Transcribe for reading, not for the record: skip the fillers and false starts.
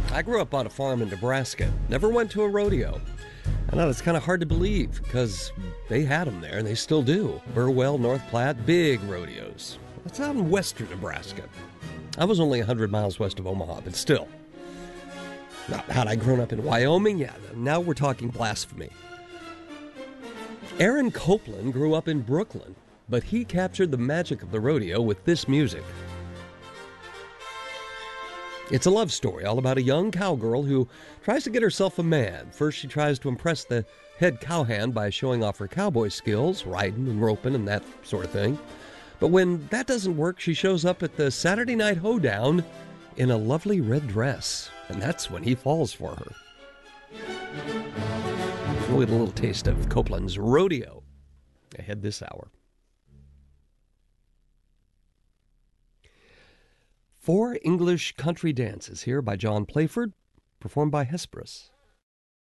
I grew up on a farm in Nebraska. Never went to a rodeo. I know it's kind of hard to believe because they had them there and they still do. Burwell, North Platte, big rodeos. That's out in western Nebraska. I was only 100 miles west of Omaha, but still. Now, had I grown up in Wyoming? Yeah, now we're talking blasphemy. Aaron Copland grew up in Brooklyn, but he captured the magic of the rodeo with this music. It's a love story all about a young cowgirl who tries to get herself a man. First, she tries to impress the head cowhand by showing off her cowboy skills, riding and roping and that sort of thing. But when that doesn't work, she shows up at the Saturday Night Hoedown in a lovely red dress. And that's when he falls for her. We'll get a little taste of Copland's Rodeo ahead this hour. 4 English country dances here by John Playford, performed by Hesperus.